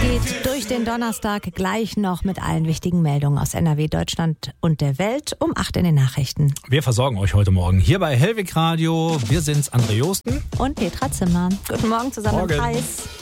geht durch den Donnerstag gleich noch mit allen wichtigen Meldungen aus NRW, Deutschland und der Welt um 8 in den Nachrichten. Wir versorgen euch heute Morgen hier bei Hellwig Radio. Wir sind's, André Josten und Petra Zimmer. Guten Morgen zusammen Morgen. im Kreis.